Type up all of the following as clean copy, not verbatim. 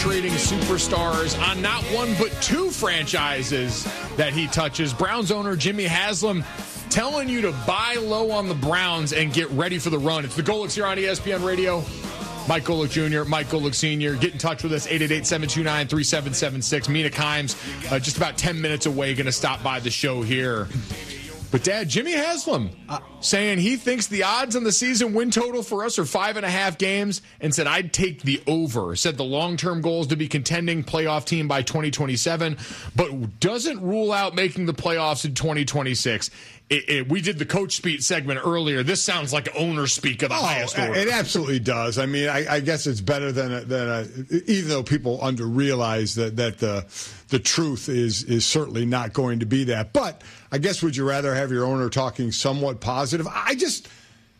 trading superstars on not one but two franchises that he touches. Browns owner Jimmy Haslam telling you to buy low on the Browns and get ready for the run. It's the Golics here on ESPN Radio. Mike Golic Jr., Mike Golic Sr. Get in touch with us, 888-729-3776. Mina Kimes, just about 10 minutes away, going to stop by the show here. But, Dad, Jimmy Haslam saying he thinks the odds on the season win total for us are 5.5 games and said I'd take the over. Said the long-term goal is to be contending playoff team by 2027, but doesn't rule out making the playoffs in 2026. We did the coach speak segment earlier. This sounds like owner speak of the highest order. It absolutely does. I mean, I guess it's better than even though people realize that the truth is certainly not going to be that. But I guess would you rather have your owner talking somewhat positive? I just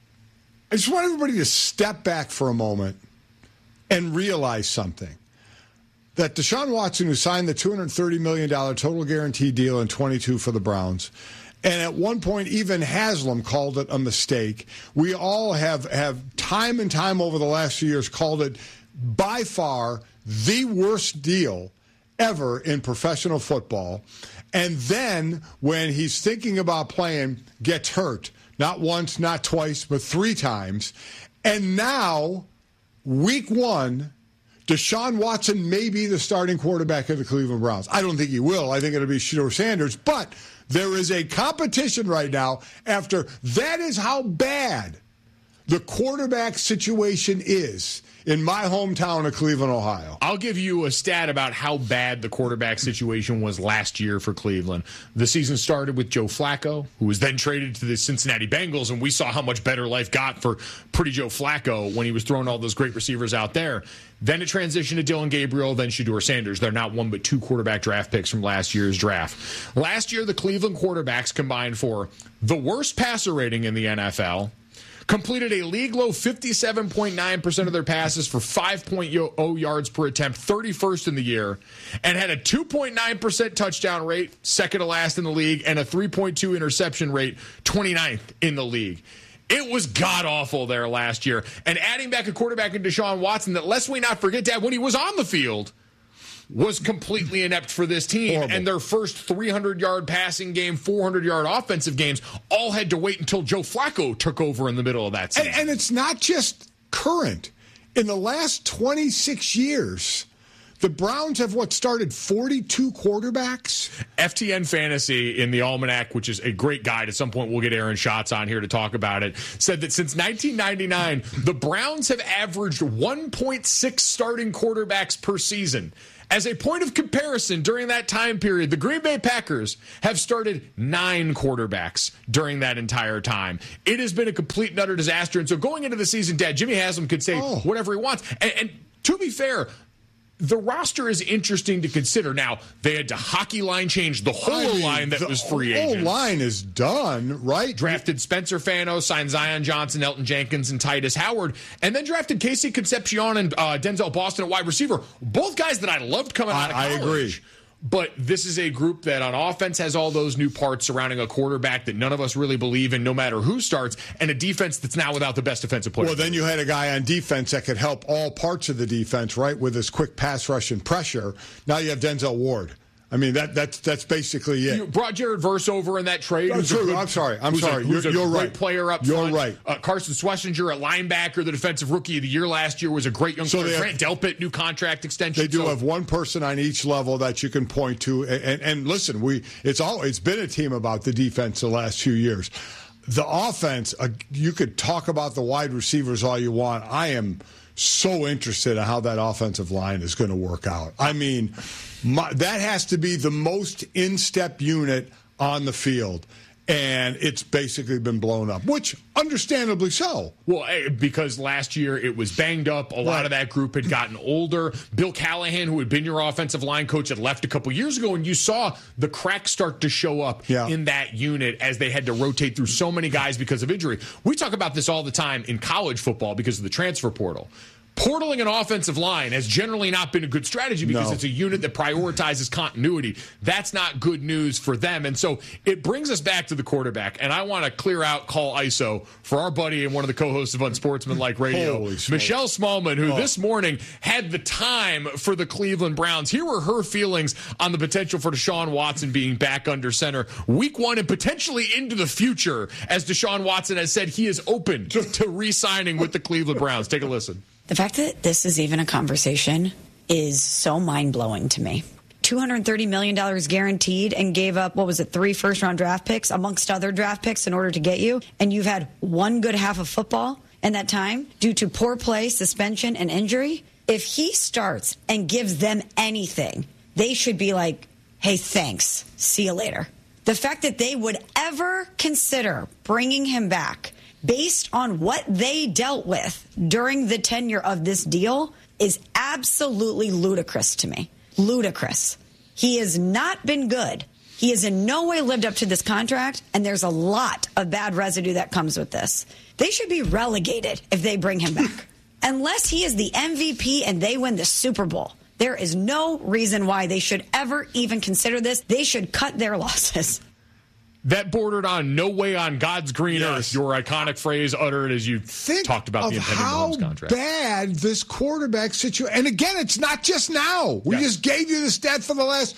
want everybody to step back for a moment and realize something. That Deshaun Watson, who signed the $230 million total guarantee deal in 22 for the Browns, and at one point, even Haslam called it a mistake. We all have time and time over the last few years called it by far the worst deal ever in professional football. And then when he's thinking about playing, gets hurt. Not once, not twice, but 3 times. And now, week 1, Deshaun Watson may be the starting quarterback of the Cleveland Browns. I don't think he will. I think it'll be Shedeur Sanders. But there is a competition right now after that is how bad the quarterback situation is in my hometown of Cleveland, Ohio. I'll give you a stat about how bad the quarterback situation was last year for Cleveland. The season started with Joe Flacco, who was then traded to the Cincinnati Bengals, and we saw how much better life got for pretty Joe Flacco when he was throwing all those great receivers out there. Then it transitioned to Dylan Gabriel, then Shedeur Sanders. They're not one but 2 quarterback draft picks from last year's draft. Last year, the Cleveland quarterbacks combined for the worst passer rating in the NFL, completed a league-low 57.9% of their passes for 5.0 yards per attempt, 31st in the year, and had a 2.9% touchdown rate, second to last in the league, and a 3.2 interception rate, 29th in the league. It was god-awful there last year. And adding back a quarterback in Deshaun Watson that, lest we not forget, Dad, when he was on the field, was completely inept for this team. Horrible. And their first 300-yard passing game, 400-yard offensive games all had to wait until Joe Flacco took over in the middle of that season. And it's not just current. In the last 26 years, the Browns have started 42 quarterbacks? FTN Fantasy in the Almanac, which is a great guide. At some point, we'll get Aaron Schatz on here to talk about it, said that since 1999, the Browns have averaged 1.6 starting quarterbacks per season. As a point of comparison, during that time period, the Green Bay Packers have started 9 quarterbacks during that entire time. It has been a complete and utter disaster. And so going into the season, Dad, Jimmy Haslam could say whatever he wants. And to be fair, the roster is interesting to consider. Now, they had to hockey line change the whole line that was free agents. The whole line is done, right? Drafted Spencer Fano, signed Zion Johnson, Elton Jenkins, and Titus Howard, and then drafted Casey Concepcion and Denzel Boston at wide receiver. Both guys that I loved coming out of college. I agree. But this is a group that on offense has all those new parts surrounding a quarterback that none of us really believe in no matter who starts, and a defense that's now without the best defensive player. Well, then you had a guy on defense that could help all parts of the defense, right, with his quick pass rush and pressure. Now you have Denzel Ward. I mean, that's basically it. You brought Jared Verse over in that trade. I'm sorry. Who's a You're great right. player up You're front. right. Carson Schlesinger, a linebacker, the defensive rookie of the year last year, was a great young player. Grant Delpit, new contract extension. They do have one person on each level that you can point to. And listen, it's been a team about the defense the last few years. The offense, you could talk about the wide receivers all you want. I am so interested in how that offensive line is going to work out. I mean, that has to be the most in-step unit on the field. And it's basically been blown up, which understandably so. Well, because last year it was banged up. A lot of that group had gotten older. Bill Callahan, who had been your offensive line coach, had left a couple years ago, and you saw the cracks start to show up in that unit as they had to rotate through so many guys because of injury. We talk about this all the time in college football because of the transfer portal. Portaling an offensive line has generally not been a good strategy because it's a unit that prioritizes continuity. That's not good news for them. And so it brings us back to the quarterback. And I want to clear out call ISO for our buddy and one of the co-hosts of Unsportsmanlike Radio, Michelle Smallman, who this morning had the time for the Cleveland Browns. Here were her feelings on the potential for Deshaun Watson being back under center week 1 and potentially into the future, as Deshaun Watson has said he is open to re-signing with the Cleveland Browns. Take a listen. The fact that this is even a conversation is so mind-blowing to me. $230 million guaranteed and gave up, 3 first-round draft picks amongst other draft picks in order to get you. And you've had one good half of football in that time due to poor play, suspension, and injury. If he starts and gives them anything, they should be like, hey, thanks. See you later. The fact that they would ever consider bringing him back based on what they dealt with during the tenure of this deal is absolutely ludicrous to me. Ludicrous. He has not been good. He has in no way lived up to this contract, and there's a lot of bad residue that comes with this. They should be relegated if they bring him back. Unless he is the MVP and they win the Super Bowl, there is no reason why they should ever even consider this. They should cut their losses. That bordered on no way on God's green earth, your iconic phrase uttered as you talked about the impending Mahomes contract. How bad this quarterback situation. And again, it's not just now. We just gave you the stat for the last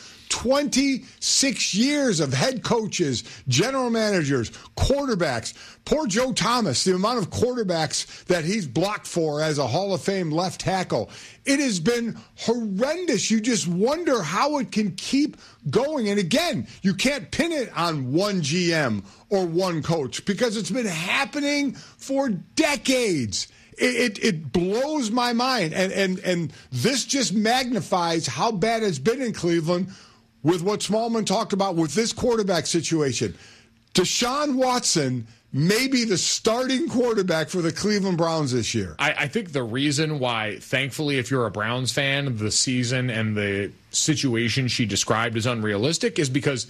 26 years of head coaches, general managers, quarterbacks. Poor Joe Thomas, the amount of quarterbacks that he's blocked for as a Hall of Fame left tackle. It has been horrendous. You just wonder how it can keep going. And again, you can't pin it on one GM or one coach because it's been happening for decades. It blows my mind. And this just magnifies how bad it's been in Cleveland with what Smallman talked about with this quarterback situation. Deshaun Watson may be the starting quarterback for the Cleveland Browns this year. I think the reason why, thankfully, if you're a Browns fan, the season and the situation she described is unrealistic is because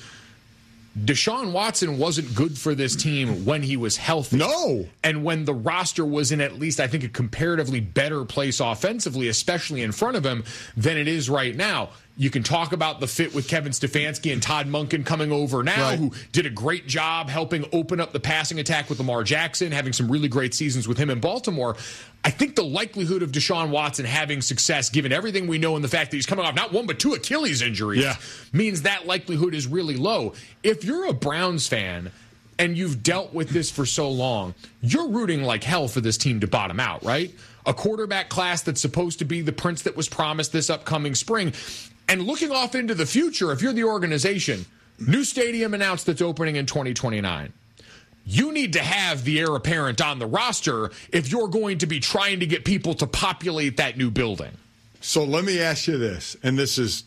Deshaun Watson wasn't good for this team when he was healthy. No. And when the roster was in at least, I think, a comparatively better place offensively, especially in front of him, than it is right now. You can talk about the fit with Kevin Stefanski and Todd Monken coming over now, who did a great job helping open up the passing attack with Lamar Jackson, having some really great seasons with him in Baltimore. I think the likelihood of Deshaun Watson having success, given everything we know and the fact that he's coming off not one but 2 Achilles injuries, means that likelihood is really low. If you're a Browns fan and you've dealt with this for so long, you're rooting like hell for this team to bottom out, right? A quarterback class that's supposed to be the prince that was promised this upcoming spring. And looking off into the future, if you're the organization, new stadium announced that's opening in 2029. You need to have the heir apparent on the roster if you're going to be trying to get people to populate that new building. So let me ask you this, and this is,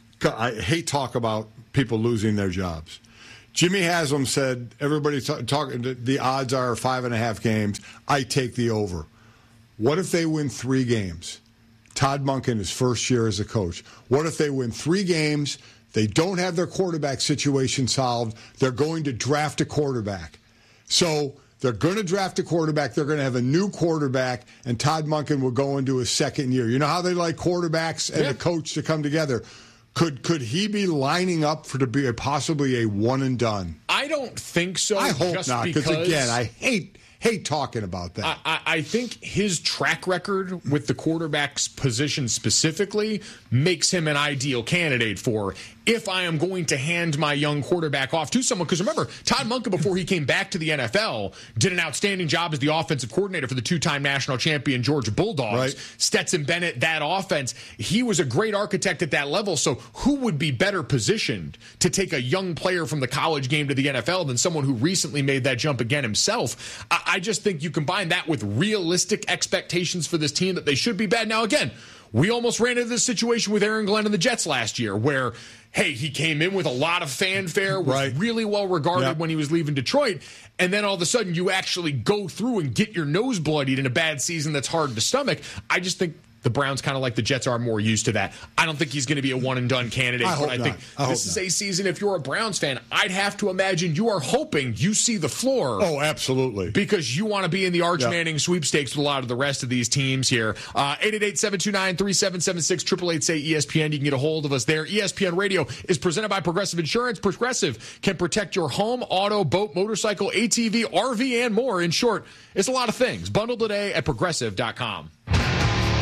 I hate talk about people losing their jobs. Jimmy Haslam said, everybody talking, the odds are 5.5 games. I take the over. What if they win 3 games? Todd Monken, his first year as a coach. What if they win 3 games? They don't have their quarterback situation solved. They're going to draft a quarterback. So they're going to draft a quarterback. They're going to have a new quarterback, and Todd Monken will go into his second year. You know how they like quarterbacks and the coach to come together? Could he be lining up to be possibly a one and done? I don't think so. I hope not, because again, I hate talking about that. I think his track record with the quarterback's position specifically makes him an ideal candidate for if I am going to hand my young quarterback off to someone. Because remember, Todd Monken, before he came back to the NFL, did an outstanding job as the offensive coordinator for the 2-time national champion Georgia Bulldogs. Right. Stetson Bennett, that offense. He was a great architect at that level. So who would be better positioned to take a young player from the college game to the NFL than someone who recently made that jump again himself? I just think you combine that with realistic expectations for this team that they should be bad. Now, again, we almost ran into this situation with Aaron Glenn and the Jets last year where, hey, he came in with a lot of fanfare, was really well regarded when he was leaving Detroit, and then all of a sudden you actually go through and get your nose bloodied in a bad season that's hard to stomach. I just think the Browns, kind of like the Jets are, more used to that. I don't think he's going to be a one-and-done candidate. I think this is a season, if you're a Browns fan, I'd have to imagine you are hoping you see the floor. Oh, absolutely. Because you want to be in the Arch Manning sweepstakes with a lot of the rest of these teams here. 888-729-3776, 888-SAY-ESPN. You can get a hold of us there. ESPN Radio is presented by Progressive Insurance. Progressive can protect your home, auto, boat, motorcycle, ATV, RV, and more. In short, it's a lot of things. Bundle today at Progressive.com.